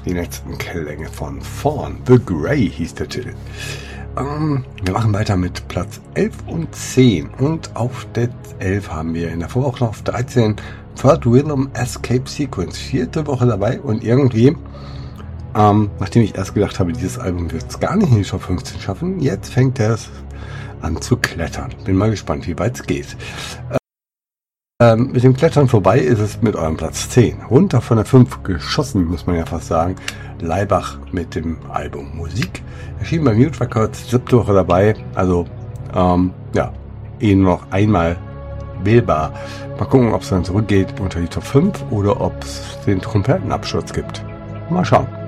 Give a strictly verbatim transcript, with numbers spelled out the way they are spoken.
die letzten Klänge von Thorn. The Grey hieß der Titel. Ähm, wir machen weiter mit Platz elf und zehn. Und auf der elf haben wir in der Vorwoche auf dreizehn Third Rhythm Escape Sequence. Vierte Woche dabei und irgendwie, ähm, nachdem ich erst gedacht habe, dieses Album wird es gar nicht in die Top fünfzehn schaffen, jetzt fängt es an zu klettern. Bin mal gespannt, wie weit es geht. Ähm, mit dem Klettern vorbei ist es mit eurem Platz zehn. Runter von der fünf geschossen, muss man ja fast sagen. Laibach mit dem Album Musik. Erschien bei Mute Records, siebte Woche dabei. Also, ähm, ja, eh nur noch einmal wählbar. Mal gucken, ob es dann zurückgeht unter die Top fünf oder ob es den Trompetenabsturz gibt. Mal schauen.